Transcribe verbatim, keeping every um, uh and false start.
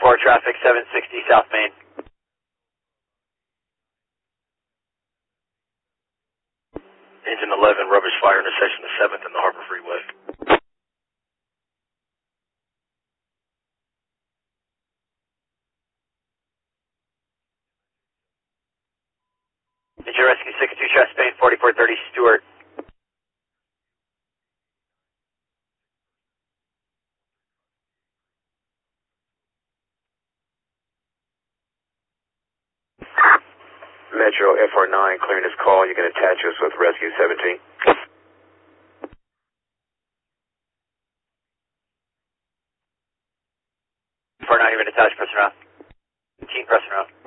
four, traffic seven sixty South Main. Engine eleven, rubbish fire intersection of seventh and the Harbor Freeway. Engine rescue six two, Chest Spain, forty-four thirty Stewart. Metro F R nine, clearing this call. You can attach us with Rescue seventeen. F R nine, you've been attached, press around. fifteen, press around.